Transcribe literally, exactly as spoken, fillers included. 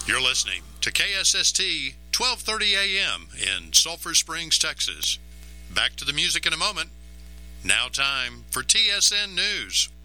You're listening to K S S T twelve thirty A M in Sulphur Springs, Texas. Back to the music in a moment. Now time for T S N News.